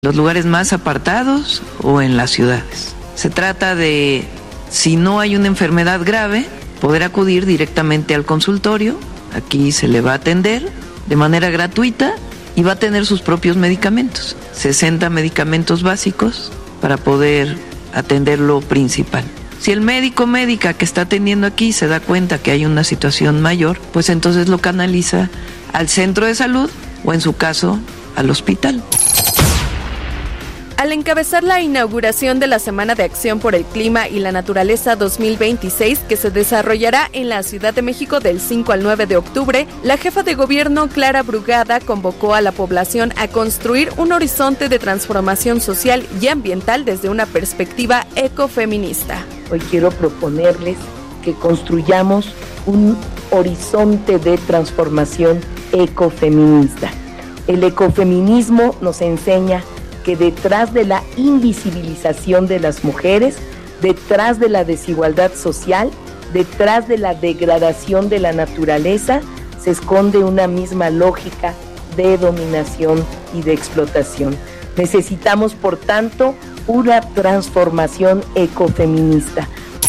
los lugares más apartados o en las ciudades. Se trata de, si no hay una enfermedad grave, poder acudir directamente al consultorio. Aquí se le va a atender de manera gratuita y va a tener sus propios medicamentos, 60 medicamentos básicos para poder atender lo principal. Si el médico o médica que está atendiendo aquí se da cuenta que hay una situación mayor, pues entonces lo canaliza al centro de salud o en su caso al hospital. Al encabezar la inauguración de la Semana de Acción por el Clima y la Naturaleza 2026, que se desarrollará en la Ciudad de México del 5 al 9 de octubre, la jefa de gobierno Clara Brugada convocó a la población a construir un horizonte de transformación social y ambiental desde una perspectiva ecofeminista. Hoy quiero proponerles que construyamos un horizonte de transformación ecofeminista. El ecofeminismo nos enseña que detrás de la invisibilización de las mujeres, detrás de la desigualdad social, detrás de la degradación de la naturaleza, se esconde una misma lógica de dominación y de explotación. Necesitamos, por tanto, una transformación ecofeminista.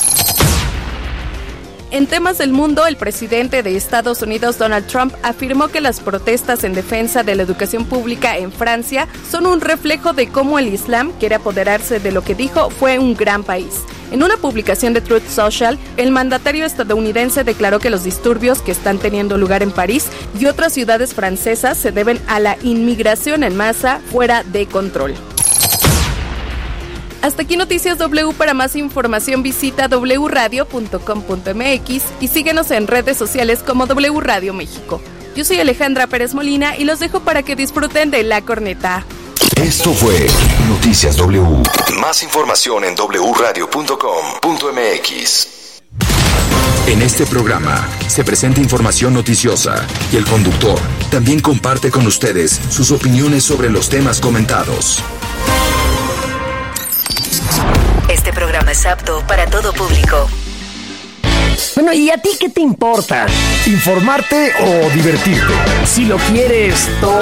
En temas del mundo, el presidente de Estados Unidos, Donald Trump, afirmó que las protestas en defensa de la educación pública en Francia son un reflejo de cómo el Islam quiere apoderarse de lo que dijo fue un gran país. En una publicación de Truth Social, el mandatario estadounidense declaró que los disturbios que están teniendo lugar en París y otras ciudades francesas se deben a la inmigración en masa fuera de control. Hasta aquí Noticias W. Para más información visita wradio.com.mx y síguenos en redes sociales como W Radio México. Yo soy Alejandra Pérez Molina y los dejo para que disfruten de La Corneta. Esto fue Noticias W. Más información en wradio.com.mx. En este programa se presenta información noticiosa y el conductor también comparte con ustedes sus opiniones sobre los temas comentados. Este programa es apto para todo público. Bueno, ¿y a ti qué te importa? ¿Informarte o divertirte? Si lo quieres todo,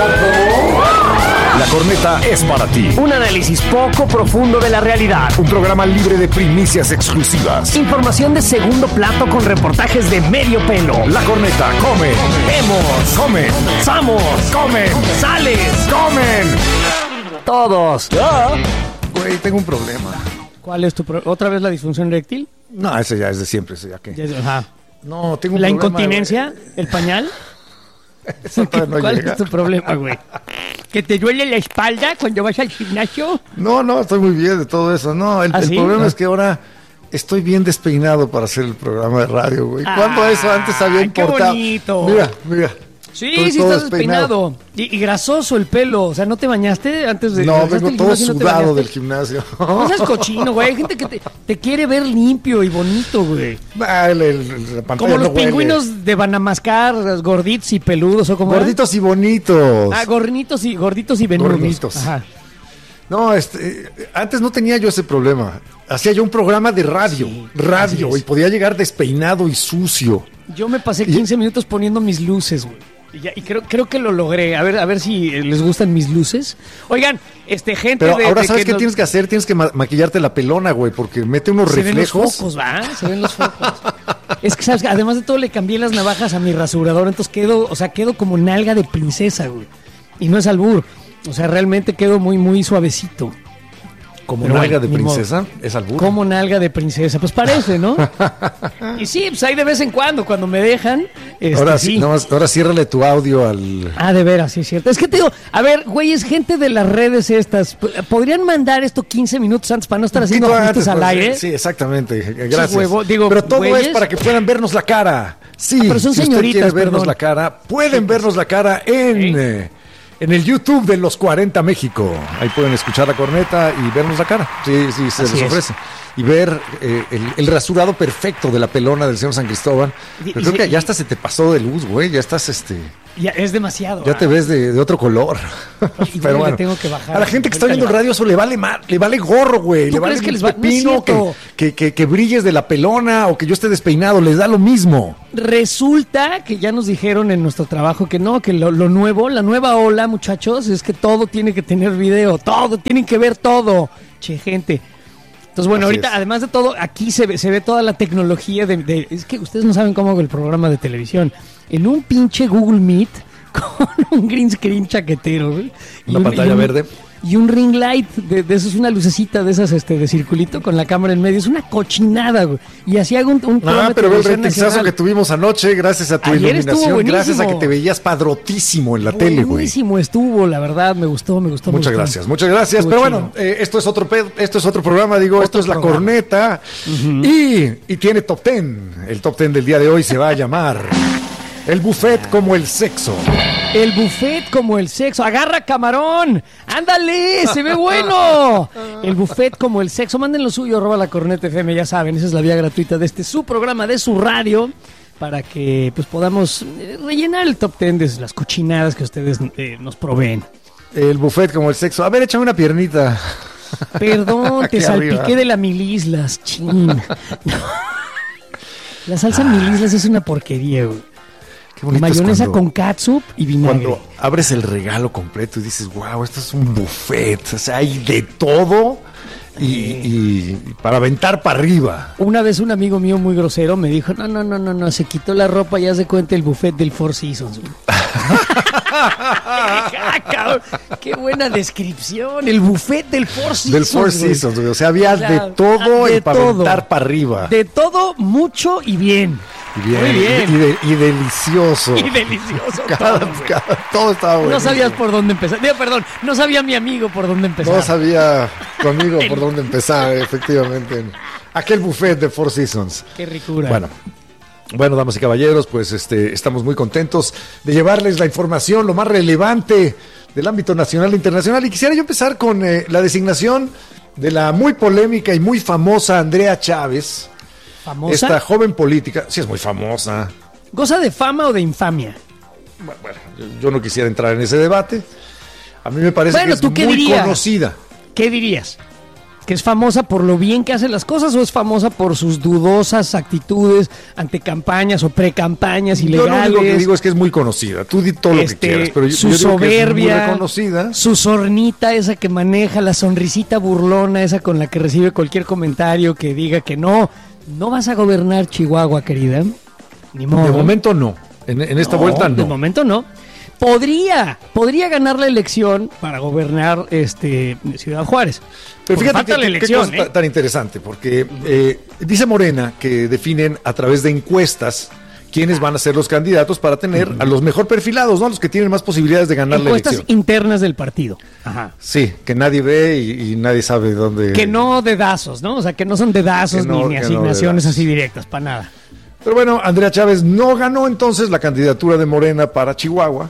La Corneta es para ti. un análisis poco profundo de la realidad. Un programa libre de primicias exclusivas. Información de segundo plato con reportajes de medio pelo. La Corneta, come, Vemos, comen, ¡Vamos! comen, ¡Sales! comen. Todos. Güey, tengo un problema. ¿Cuál es tu ¿Otra vez la disfunción eréctil? No, ese ya es de siempre, ese ya que. Ajá. No, tengo un ¿La problema. incontinencia? Güey. ¿El pañal? Eso todavía no ¿Cuál llega. es tu problema, güey? ¿Que te duele la espalda cuando vas al gimnasio? No, estoy muy bien de todo eso. No, el ¿Sí? problema es que ahora estoy bien despeinado para hacer el programa de radio, güey. ¿Cuándo eso antes había importado? ¡Qué bonito! Mira. Sí, Estoy sí todo estás despeinado. Y grasoso el pelo. O sea, ¿no te bañaste antes de...? No, ¿regresaste vengo al todo gimnasio y no te sudado bañaste? del gimnasio. No seas cochino, güey. Hay gente que te quiere ver limpio y bonito, güey. La pantalla Como los no huele. pingüinos de Banamascar, gorditos y peludos, ¿o cómo era? Gorditos y bonitos. Ah, gorditos y venudos. Gorditos. Ajá. No, antes no tenía yo ese problema. Hacía yo un programa de radio, Sí, así es. y podía llegar despeinado y sucio. Yo me pasé 15 minutos poniendo mis luces, güey. Y creo que lo logré. A ver si les gustan mis luces. Oigan, gente Pero de... ahora de ¿sabes qué nos- tienes que hacer? Tienes que maquillarte la pelona, güey, porque mete unos Se ven los reflejos. focos, ¿va? Se ven los focos. Es que, ¿sabes? Además de todo, le cambié las navajas a mi rasurador. Entonces quedo como nalga de princesa, güey. Y no es albur. O sea, realmente quedo muy, muy suavecito. Como Pero nalga bueno, de ni princesa, es albur. Como nalga de princesa. Pues parece, ¿no? Y sí, pues ahí de vez en cuando me dejan. Ahora sí. sí, ahora ciérrale tu audio al... Ah, de veras, sí es cierto. Es que te digo, a ver, güey, es gente de las redes estas. ¿Podrían mandar esto 15 minutos antes para no estar haciendo Poquito ajustes antes, al pues, aire? Sí, exactamente. Gracias. huevo, digo, pero todo güeyes. es para que puedan vernos la cara. Sí, pero son si usted señoritas, quiere vernos perdón. la cara, pueden vernos la cara en el YouTube de Los 40 México. Ahí pueden escuchar La Corneta y vernos la cara. Sí, se Así les es. ofrece. Y ver el rasurado perfecto de la pelona del señor San Cristóbal. Pero creo que ya hasta se te pasó de luz, güey. Ya estás Ya es demasiado. Ya te ves de otro color. Pero bueno, tengo que bajar. A la gente que está viendo el radio eso le vale gorro, güey. Le vale crees que les va pepino, que brilles de la pelona o que yo esté despeinado, les da lo mismo. Resulta que ya nos dijeron en nuestro trabajo que no, que lo nuevo, la nueva ola, muchachos, es que todo tiene que tener video, todo, tienen que ver todo. Che, gente. Entonces, bueno, Así ahorita, es. además de todo, aquí se ve toda la tecnología es que ustedes no saben cómo hago el programa de televisión. En un pinche Google Meet con un green screen chaquetero, güey. Una pantalla verde. Y un ring light, de eso es una lucecita de esas de circulito con la cámara en medio. Es una cochinada, güey. Y así hago un programa de pero ve el televisión retizazo nacional. que tuvimos anoche, gracias a tu Ayer estuvo iluminación, buenísimo. gracias a que te veías padrotísimo en la tele, güey. Buenísimo estuvo, la verdad, me gustó. Muchas gracias. Pero Estuvo bueno, esto es otro programa, esto es La programa. Corneta. Y tiene top 10. El top 10 del día de hoy se va a llamar El Buffet como el Sexo. El buffet como el sexo. ¡Agarra camarón! ¡Ándale! ¡Se ve bueno! El buffet como el sexo. Manden lo suyo, @La Corneta FM, ya saben. Esa es la vía gratuita de su programa, de su radio, para que pues podamos rellenar el top 10 de las cochinadas que ustedes nos proveen. El Buffet como el Sexo. A ver, échame una piernita. Perdón, te Aquí salpiqué arriba. de la Milislas, chin. La salsa Milislas es una porquería, güey. Qué bonito es Mayonesa cuando- con catsup y vinagre. Cuando abres el regalo completo y dices, wow, esto es un buffet, o sea, hay de todo y para aventar para arriba. Una vez un amigo mío muy grosero me dijo, no, se quitó la ropa y haz de cuenta el buffet del Four Seasons. Güey. Cabrón, qué buena descripción, el buffet del Four Seasons. Del Four güey. Seasons, güey. O sea, había Claro, de todo de y para todo. aventar para arriba. De todo, mucho y bien. Y bien, Muy bien. Y delicioso. Y delicioso. Cada- todo, güey. todo estaba bueno. No sabías por dónde empezar. Digo, perdón, no sabía mi amigo por dónde empezar. No sabía conmigo por dónde empezar, efectivamente. Aquel buffet de Four Seasons. Qué ricura. Bueno, damas y caballeros, pues estamos muy contentos de llevarles la información, lo más relevante del ámbito nacional e internacional. Y quisiera yo empezar con la designación de la muy polémica y muy famosa Andrea Chávez. ¿Famosa? Esta joven política, sí es muy famosa. ¿Goza de fama o de infamia? Bueno, yo no quisiera entrar en ese debate. A mí me parece que es ¿tú qué muy dirías? conocida. ¿Qué dirías? ¿Que es famosa por lo bien que hace las cosas o es famosa por sus dudosas actitudes ante campañas o precampañas Yo ilegales? lo único que digo es que es muy conocida. Tú di todo lo que quieras, pero su yo digo que es soberbia, muy reconocida. su sornita esa que maneja, la sonrisita burlona esa con la que recibe cualquier comentario que diga que no vas a gobernar Chihuahua, querida. Ni modo. De momento no. En esta vuelta no. De momento no. Podría ganar la elección para gobernar Ciudad Juárez. Pero Porque fíjate falta la qué elección, cosa tan interesante, porque dice Morena que definen a través de encuestas quiénes van a ser los candidatos para tener a los mejor perfilados, ¿no? A los que tienen más posibilidades de ganar Encuestas la elección. internas del partido. Ajá. Sí, que nadie ve y nadie sabe dónde. Que no dedazos, ¿no? O sea, que no son dedazos Que no- ni que no asignaciones dedazos. así directas, para nada. Pero bueno, Andrea Chávez no ganó entonces la candidatura de Morena para Chihuahua.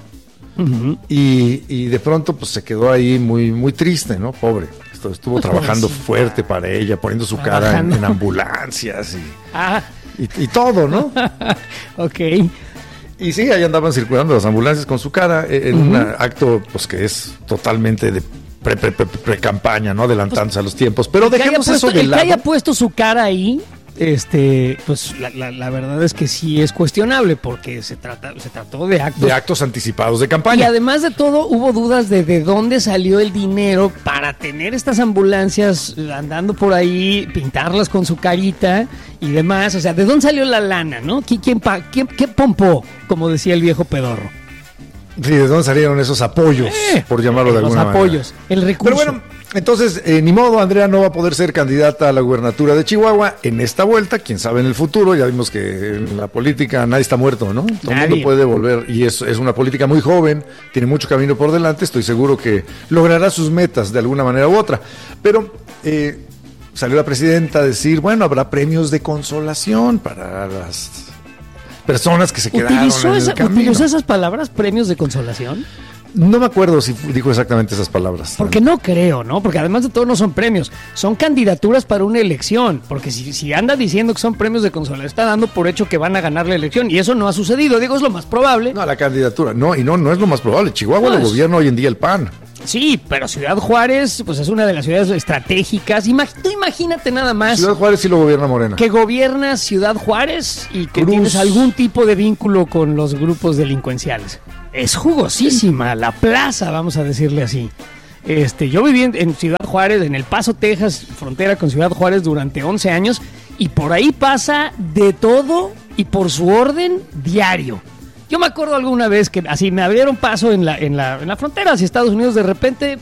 Y de pronto pues se quedó ahí muy, muy triste, ¿no? Pobre. Estuvo trabajando fuerte para ella, poniendo su cara Trabajando. en ambulancias Ah, y todo, ¿no? ok. Y sí, ahí andaban circulando las ambulancias con su cara en un acto pues que es totalmente de pre-campaña, ¿no? Adelantándose a los tiempos. Pero Que haya dejemos puesto- eso de el que haya lado. puesto su cara ahí, pues la verdad es que sí es cuestionable porque se trató de actos. De actos anticipados de Y campaña. además de todo, hubo dudas de dónde salió el dinero para tener estas ambulancias andando por ahí, pintarlas con su carita y demás. O sea, ¿de dónde salió la lana, no? ¿Qué pompó? Como decía el viejo pedorro. Sí, ¿de dónde salieron esos apoyos? Por llamarlo de Los alguna apoyos, el recurso. Pero bueno, entonces, ni modo, Andrea no va a poder ser candidata a la gubernatura de Chihuahua en esta vuelta, quién sabe en el futuro. Ya vimos que en la política nadie está muerto, ¿no? Todo el Nadie. mundo puede volver, y es una política muy joven, tiene mucho camino por delante, estoy seguro que logrará sus metas de alguna manera u otra. Pero salió la presidenta a decir, bueno, habrá premios de consolación para las personas que se quedaron en el camino. ¿Utilizó esas palabras, premios de consolación? No me acuerdo si dijo exactamente esas palabras. Porque no creo, ¿no? Porque además de todo no son premios, son candidaturas para una elección. Porque si anda diciendo que son premios de consuelo, está dando por hecho que van a ganar la elección. Y eso no ha sucedido, digo, es lo más probable. No, la candidatura, no es lo más probable. Chihuahua lo gobierna hoy en día el PAN. Sí, pero Ciudad Juárez, pues es una de las ciudades estratégicas. Tú imagínate nada más. Ciudad Juárez sí lo gobierna Morena. Que gobiernas Ciudad Juárez y que Cruz. tienes algún tipo de vínculo con los grupos delincuenciales. Es jugosísima la plaza, vamos a decirle así. Yo viví en Ciudad Juárez, en El Paso, Texas, frontera con Ciudad Juárez durante 11 años, y por ahí pasa de todo y por su orden diario. Yo me acuerdo alguna vez que así me abrieron paso en la frontera hacia Estados Unidos. De repente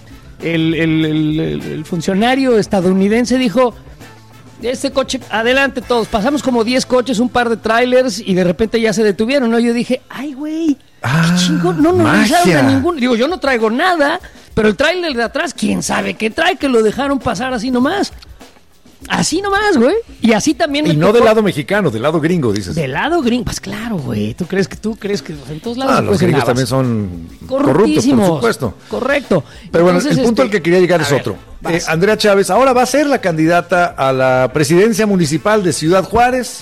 el funcionario estadounidense dijo: este coche, adelante todos. Pasamos como 10 coches, un par de trailers, y de repente ya se detuvieron, ¿no? Yo dije, ay, güey, qué chingón, no revisaron a ninguno. Digo, yo no traigo nada, pero el trailer de atrás, quién sabe qué trae, que lo dejaron pasar así nomás. Así nomás, güey. Y así también. Y no del lado mexicano, del lado gringo, dices. Del lado gringo, pues claro, güey. ¿Tú crees que en todos lados? Los gringos también son corruptos, por supuesto. Correcto. Pero bueno, entonces, el punto al que quería llegar es otro. Andrea Chávez ahora va a ser la candidata a la presidencia municipal de Ciudad Juárez.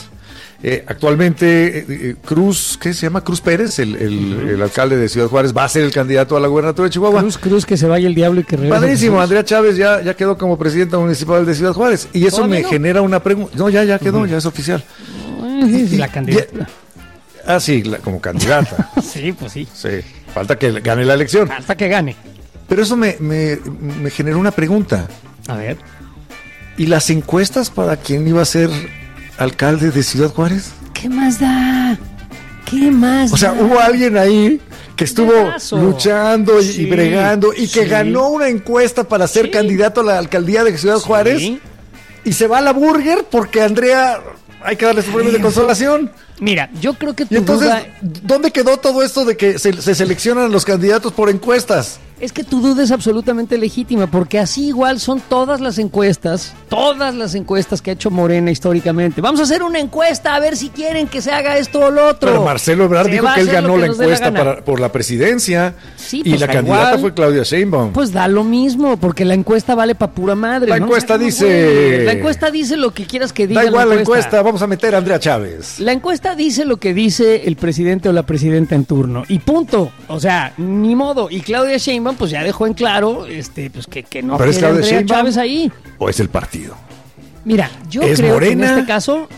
Actualmente Cruz, ¿qué se llama? Cruz Pérez, el alcalde de Ciudad Juárez, va a ser el candidato a la gubernatura de Chihuahua. Cruz, que se vaya el diablo y que regrese. Padrísimo, Andrea Chávez ya quedó como presidenta municipal de Ciudad Juárez. Y eso me genera una pregunta. No, ya quedó, ya es oficial. Sí, la candidatura. Sí, como candidata. Sí, pues sí. Sí, falta que gane la elección. Falta que gane. Pero eso me generó una pregunta. A ver. ¿Y las encuestas para quién iba a ser alcalde de Ciudad Juárez? ¿Qué más da? ¿Qué más? O sea, hubo alguien ahí que estuvo luchando y bregando y que ganó una encuesta para ser candidato a la alcaldía de Ciudad Juárez y se va a la burger porque Andrea hay que darle su premio de consolación. Mira, yo creo que y entonces, ¿dónde quedó todo esto de que se seleccionan los candidatos por encuestas? Es que tu duda es absolutamente legítima, porque así igual son todas las encuestas que ha hecho Morena históricamente. Vamos a hacer una encuesta a ver si quieren que se haga esto o lo otro. Pero Marcelo Ebrard dijo que él ganó la encuesta por la presidencia, sí, y pues la candidata igual fue Claudia Sheinbaum. Pues da lo mismo, porque la encuesta vale para pura madre. La encuesta dice... La encuesta dice lo que quieras que diga. Da igual la encuesta, vamos a meter a Andrea Chávez. La encuesta dice lo que dice el presidente o la presidenta en turno, y punto. O sea, ni modo. Y Claudia Sheinbaum pues ya dejó en claro pues que no quiere Andrea Chávez ahí. ¿O es el partido? Mira, yo creo Morena, que en este caso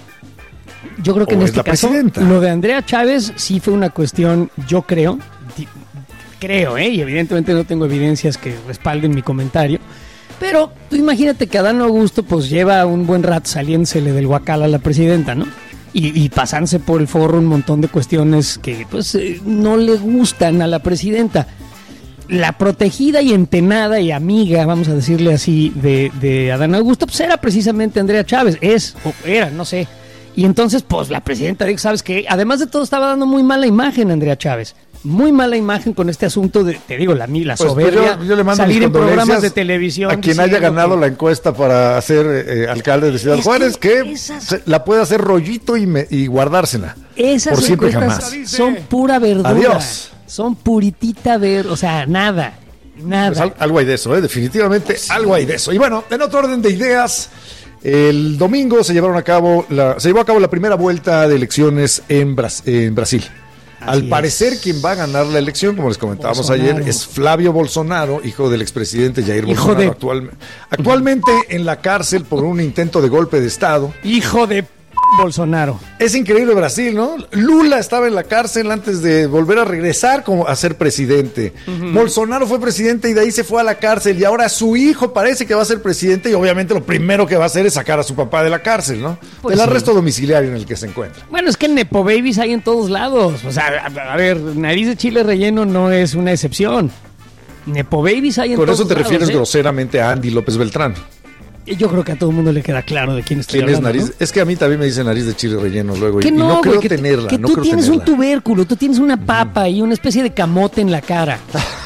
lo de Andrea Chávez sí fue una cuestión, yo creo, y evidentemente no tengo evidencias que respalden mi comentario, pero tú imagínate que Adán Augusto pues lleva un buen rato saliéndosele del guacal a la presidenta, ¿no? Y pasándose por el forro un montón de cuestiones que pues no le gustan a la presidenta. La protegida y entenada y amiga, vamos a decirle así, de Adán Augusto, pues era precisamente Andrea Chávez, no sé. Y entonces, pues la presidenta dijo, ¿sabes qué? Además de todo, estaba dando muy mala imagen Andrea Chávez. Muy mala imagen con este asunto de, te digo, la soberbia, yo le mando salir en programas de televisión. A quien haya ganado la encuesta para ser alcalde de Ciudad Juárez, que la puede hacer rollito y guardársela. Esas por siempre jamás. Son pura verdura. Adiós. Son puritita o sea, nada. Pues algo hay de eso, definitivamente algo hay de eso. Y bueno, en otro orden de ideas, el domingo se llevó a cabo la primera vuelta de elecciones en Brasil. Al parecer, quien va a ganar la elección, como les comentábamos ayer, es Flavio Bolsonaro, hijo del expresidente Jair Bolsonaro, actualmente en la cárcel por un intento de golpe de Estado. Hijo de Bolsonaro. Es increíble Brasil, ¿no? Lula estaba en la cárcel antes de volver a regresar a ser presidente. Bolsonaro fue presidente y de ahí se fue a la cárcel y ahora su hijo parece que va a ser presidente y obviamente lo primero que va a hacer es sacar a su papá de la cárcel, ¿no? Pues del arresto domiciliario en el que se encuentra. Bueno, es que Nepo Babies hay en todos lados. O sea, a ver, nariz de chile relleno no es una excepción. Nepo Babies hay en todos lados. Por eso te refieres groseramente a Andy López Beltrán. Yo creo que a todo el mundo le queda claro de quién estoy hablando. ¿Quién es nariz? ¿No? Es que a mí también me dicen nariz de chile relleno luego. Y no creo tenerla. Que tú tienes un tubérculo, tú tienes una papa y una especie de camote en la cara.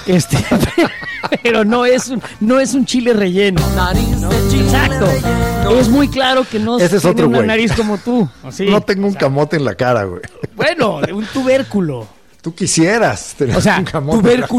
Pero no es un chile relleno. Exacto. Es muy claro que no tiene una nariz como tú. ¿Sí? No tengo un camote en la cara, güey. Bueno, un tubérculo. Tú quisieras tener O sea, un jamón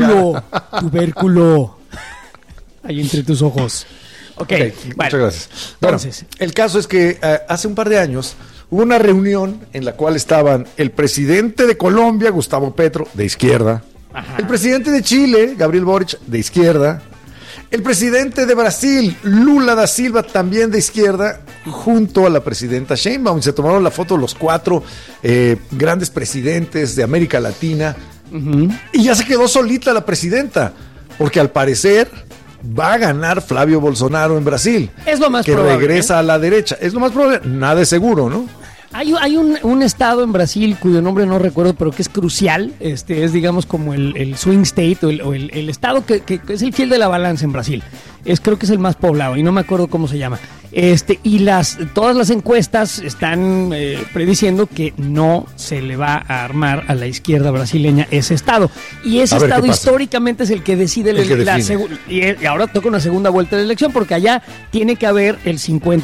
tubérculo. Ahí entre tus ojos. Ok, muchas gracias. Bueno, Entonces, el caso es que hace un par de años hubo una reunión en la cual estaban el presidente de Colombia, Gustavo Petro, de izquierda, el presidente de Chile, Gabriel Boric, de izquierda, el presidente de Brasil, Lula da Silva, también de izquierda, junto a la presidenta Sheinbaum. Se tomaron la foto los 4 grandes presidentes de América Latina y ya se quedó solita la presidenta, porque al parecer va a ganar Flavio Bolsonaro en Brasil. Es lo más que probable. Regresa a la derecha. Es lo más probable. Nada es seguro, ¿no? Hay un estado en Brasil cuyo nombre no recuerdo, pero que es crucial. Es, digamos, como el swing state o el estado que es el fiel de la balanza en Brasil. Creo que es el más poblado y no me acuerdo cómo se llama. Y todas las encuestas están prediciendo que no se le va a armar a la izquierda brasileña ese estado. Y ese estado históricamente es el que decide y ahora toca una segunda vuelta de elección, porque allá tiene que haber el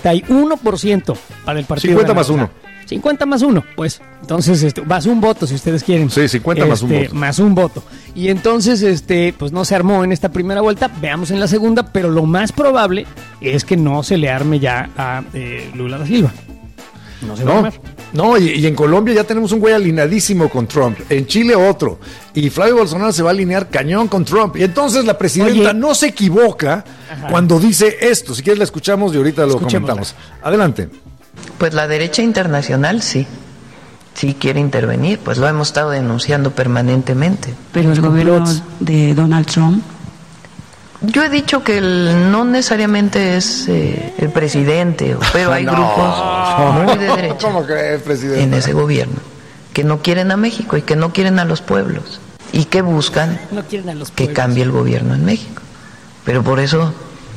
51% para el partido. 50 más 1. 50 más 1, pues. Entonces, más un voto, si ustedes quieren. Sí, 50 más un voto. Más un voto. Y entonces, pues no se armó en esta primera vuelta. Veamos en la segunda, pero lo más probable es que no se le arme ya a Lula da Silva. No se va a armar. No, y en Colombia ya tenemos un güey alineadísimo con Trump. En Chile otro. Y Flavio Bolsonaro se va a alinear cañón con Trump. Y entonces la presidenta no se equivoca cuando dice esto. Si quieres la escuchamos y ahorita lo comentamos. Adelante. Pues la derecha internacional sí quiere intervenir, pues lo hemos estado denunciando permanentemente. Pero el gobierno de Donald Trump. Yo he dicho que no necesariamente es el presidente, pero hay grupos muy de derecha ¿Cómo crees, presidente? en ese gobierno que no quieren a México y que no quieren a los pueblos y que buscan que cambie el gobierno en México. Pero por eso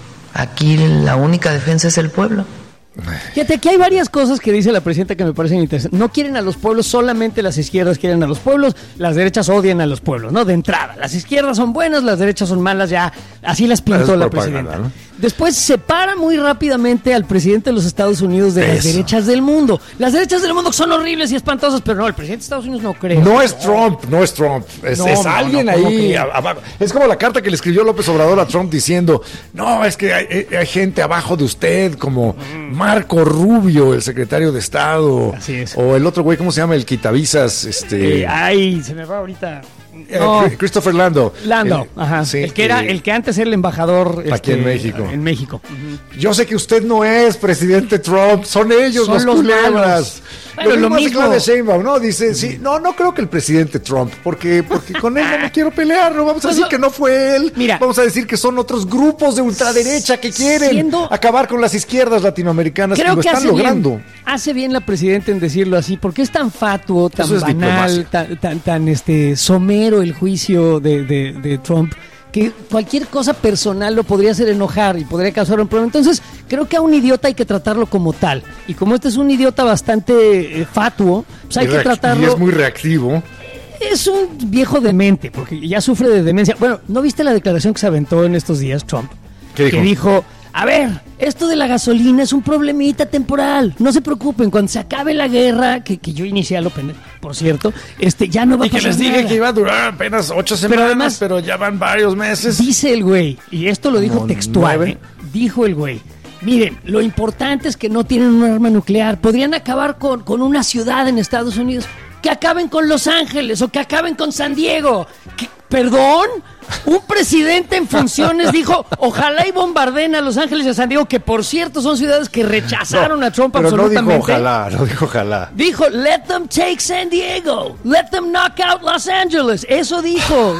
aquí la única defensa es el pueblo. Fíjate, aquí hay varias cosas que dice la presidenta que me parecen interesantes. No quieren a los pueblos, solamente las izquierdas quieren a los pueblos, las derechas odian a los pueblos, ¿no? De entrada, las izquierdas son buenas, las derechas son malas, ya así las pintó la presidenta, ¿no? Después separa muy rápidamente al presidente de los Estados Unidos de las derechas del mundo. Las derechas del mundo son horribles y espantosas, pero no, el presidente de Estados Unidos no cree. No es Trump. Es alguien ahí abajo. Es como la carta que le escribió López Obrador a Trump diciendo, no, es que hay gente abajo de usted, como Marco Rubio, el secretario de Estado. Así es. O el otro güey, ¿cómo se llama? El quitavisas. Ay, se me va ahorita. Christopher Lando. Sí, el que antes era el embajador aquí en México. En México. Yo sé que usted no es presidente Trump, son ellos los culebras. Lo mismo de Sheinbaum, ¿no? Dice, sí, no creo que el presidente Trump, porque con él no me quiero pelear, no vamos a decir que no fue él. Mira, vamos a decir que son otros grupos de ultraderecha que quieren acabar con las izquierdas latinoamericanas y lo están logrando. Hace bien la presidenta en decirlo así, porque es tan fatuo, tan banal, tan somero el juicio de Trump, que cualquier cosa personal lo podría hacer enojar y podría causar un problema. Entonces, creo que a un idiota hay que tratarlo como tal. Y como este es un idiota bastante fatuo, pues hay que tratarlo... Y es muy reactivo. Es un viejo demente, porque ya sufre de demencia. Bueno, ¿no viste la declaración que se aventó en estos días, Trump? ¿Qué dijo? Que dijo, a ver, esto de la gasolina es un problemita temporal. No se preocupen, cuando se acabe la guerra, que yo inicié a lo pendejo, por cierto, ya no va a pasar nada. Y que les dije que iba a durar apenas 8 semanas, pero ya van varios meses. Dice el güey, y esto lo dijo textual, dijo el güey, miren, lo importante es que no tienen un arma nuclear. Podrían acabar con una ciudad en Estados Unidos. Que acaben con Los Ángeles o que acaben con San Diego. ¿Perdón? Un presidente en funciones dijo, ojalá y bombardeen a Los Ángeles y a San Diego, que por cierto son ciudades que rechazaron a Trump absolutamente. No dijo ojalá. Dijo, let them take San Diego, let them knock out Los Angeles. Eso dijo,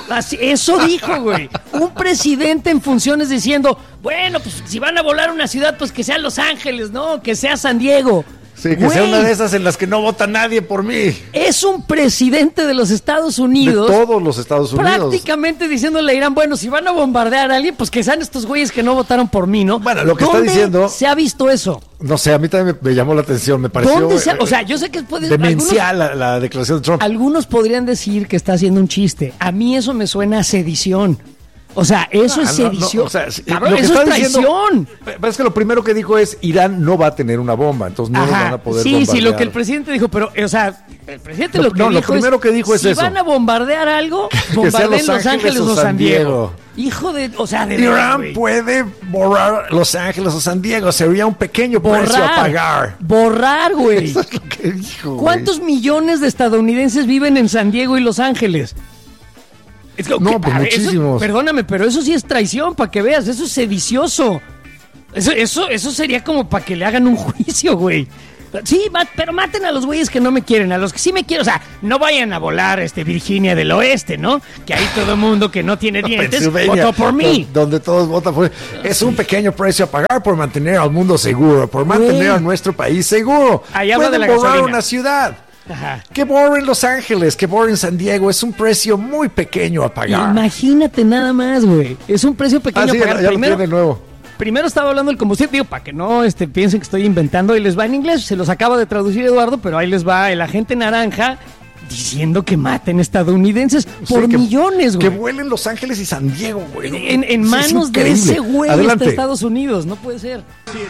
güey. Un presidente en funciones diciendo, bueno, pues si van a volar una ciudad, pues que sea Los Ángeles, ¿no? Que sea San Diego. Sí, que sea una de esas en las que no vota nadie por mí. Es un presidente de los Estados Unidos. De todos los Estados Unidos. Prácticamente diciéndole a Irán, bueno, si van a bombardear a alguien, pues que sean estos güeyes que no votaron por mí, ¿no? Bueno, lo que está diciendo... ¿se ha visto eso? No sé, a mí también me llamó la atención, me pareció... O sea, yo sé que puede... demencial la declaración de Trump. Algunos podrían decir que está haciendo un chiste. A mí eso me suena a sedición. O sea, eso es sedición. Cabrón, eso es traición. Pero es que lo primero que dijo es, Irán no va a tener una bomba, entonces no nos van a poder bombardear. Sí, lo que el presidente dijo, pero, o sea, el presidente lo primero que dijo es si eso. van a bombardear algo, bombardeen Los Ángeles o San Diego. Hijo de, o sea, de Irán puede borrar Los Ángeles o San Diego, sería un pequeño precio a pagar. Borrar, güey. Eso es lo que dijo, ¿Cuántos millones de estadounidenses viven en San Diego y Los Ángeles? No, pues muchísimos. Perdóname, pero eso sí es traición, para que veas, eso es sedicioso. Eso sería como para que le hagan un juicio, güey. Sí, pero maten a los güeyes que no me quieren, a los que sí me quieren. O sea, no vayan a volar Virginia del Oeste, ¿no? Que ahí todo el mundo que no tiene dientes votó por mí. Donde todos votan por... Es un pequeño precio a pagar por mantener al mundo seguro, por mantener a nuestro país seguro. Ahí habla de la borrar gasolina. Una ciudad. Ajá. Que borren Los Ángeles, que borren San Diego, es un precio muy pequeño a pagar. Imagínate nada más, güey. Es un precio pequeño a pagar. Ya lo tiene de nuevo. Primero estaba hablando del combustible, digo, para que no piensen que estoy inventando, ahí les va en inglés, se los acaba de traducir Eduardo, pero ahí les va el agente naranja diciendo que maten estadounidenses por millones, güey. Que vuelen Los Ángeles y San Diego, güey. En manos de ese güey está Estados Unidos, no puede ser.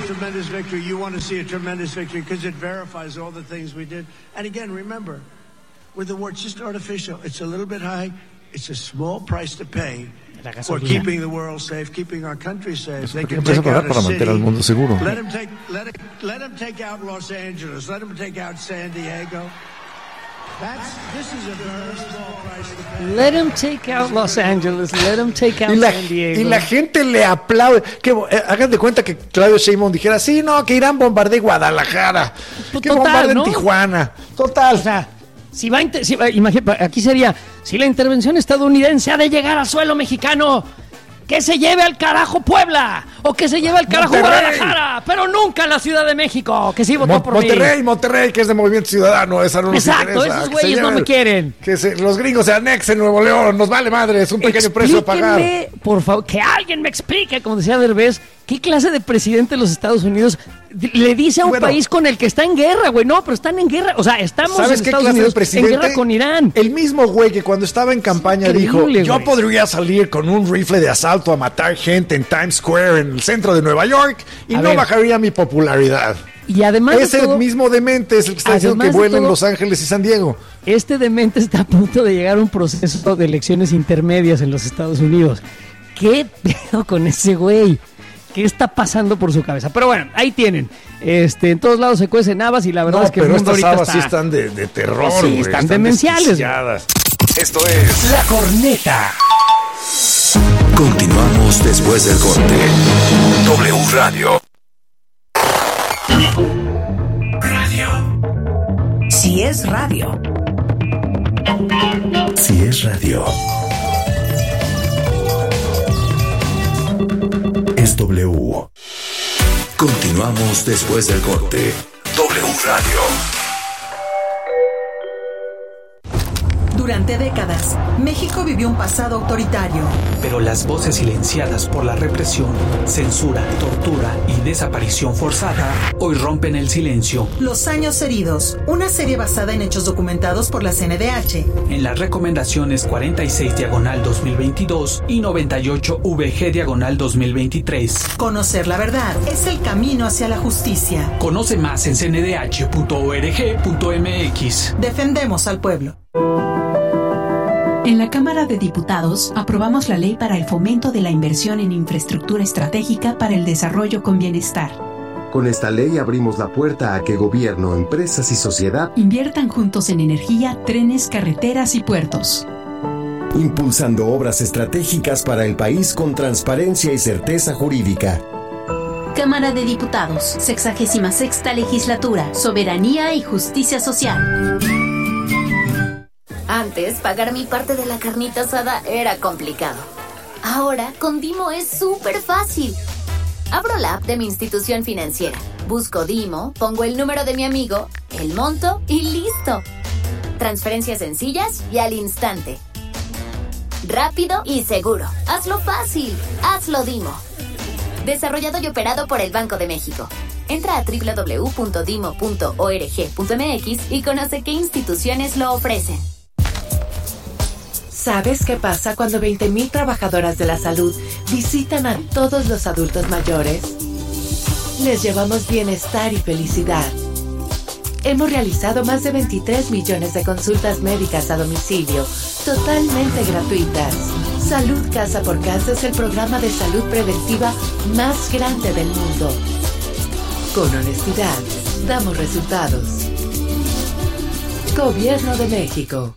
For keeping the world safe, keeping our country safe. They can take out para mantener al mundo seguro. Let them take out Los Angeles. Let them take out San Diego. This is a very small price to pay. Let them take out Los Angeles. Let them take out San Diego. Y la gente le aplaude. Hagan de cuenta que Claudio Sheinbaum dijera, sí, no, que Irán bombardee Guadalajara. Que bombardeen Tijuana. Total. O sea, imagínate, aquí sería, si la intervención estadounidense ha de llegar a suelo mexicano, que se lleve al carajo Puebla, o que se lleve al carajo Guadalajara, pero nunca la Ciudad de México, que sí votó por mí. Monterrey, que es de Movimiento Ciudadano, esa no nos interesa. Exacto, esos güeyes no me quieren. Que los gringos se anexen Nuevo León, nos vale madre, es un pequeño precio a pagar. Por favor, que alguien me explique, como decía Derbez, ¿qué clase de presidente de los Estados Unidos le dice a un país con el que está en guerra, güey? No, pero están en guerra. O sea, estamos en Estados Unidos en guerra con Irán. El mismo güey que cuando estaba en campaña dijo, yo podría salir con un rifle de asalto a matar gente en Times Square, en el centro de Nueva York, y no bajaría mi popularidad. Y además ese mismo demente es el que está diciendo que vuelen Los Ángeles y San Diego. Este demente está a punto de llegar a un proceso de elecciones intermedias en los Estados Unidos. ¿Qué pedo con ese güey? ¿Qué está pasando por su cabeza? Pero bueno, ahí tienen. En todos lados se cuecen habas y la verdad es que el mundo ahorita habas sí están de terror, sí, están demenciales. Esto es La Corneta. Continuamos después del corte. W Radio. Si es radio. Si es radio. Es W. Continuamos después del corte. W Radio. Durante décadas, México vivió un pasado autoritario. Pero las voces silenciadas por la represión, censura, tortura y desaparición forzada hoy rompen el silencio. Los años heridos, una serie basada en hechos documentados por la CNDH. En las recomendaciones 46/2022 y 98VG/2023. Conocer la verdad es el camino hacia la justicia. Conoce más en cndh.org.mx. Defendemos al pueblo. En la Cámara de Diputados aprobamos la ley para el fomento de la inversión en infraestructura estratégica para el desarrollo con bienestar. Con esta ley abrimos la puerta a que gobierno, empresas y sociedad inviertan juntos en energía, trenes, carreteras y puertos. Impulsando obras estratégicas para el país con transparencia y certeza jurídica. Cámara de Diputados, 66ª Legislatura, Soberanía y Justicia Social. Antes, pagar mi parte de la carnita asada era complicado. Ahora, con Dimo es súper fácil. Abro la app de mi institución financiera, busco Dimo, pongo el número de mi amigo, el monto y ¡listo! Transferencias sencillas y al instante. Rápido y seguro. Hazlo fácil. Hazlo Dimo. Desarrollado y operado por el Banco de México. Entra a www.dimo.org.mx y conoce qué instituciones lo ofrecen. ¿Sabes qué pasa cuando 20,000 trabajadoras de la salud visitan a todos los adultos mayores? Les llevamos bienestar y felicidad. Hemos realizado más de 23 millones de consultas médicas a domicilio, totalmente gratuitas. Salud Casa por Casa es el programa de salud preventiva más grande del mundo. Con honestidad, damos resultados. Gobierno de México.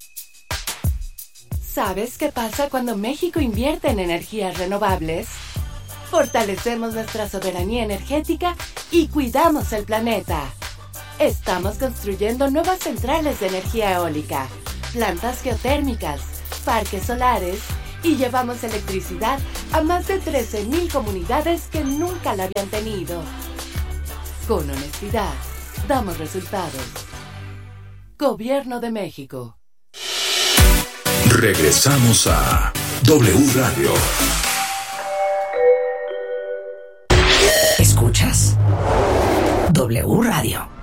¿Sabes qué pasa cuando México invierte en energías renovables? Fortalecemos nuestra soberanía energética y cuidamos el planeta. Estamos construyendo nuevas centrales de energía eólica, plantas geotérmicas, parques solares y llevamos electricidad a más de 13,000 comunidades que nunca la habían tenido. Con honestidad, damos resultados. Gobierno de México. Regresamos a W Radio. ¿Escuchas? W Radio.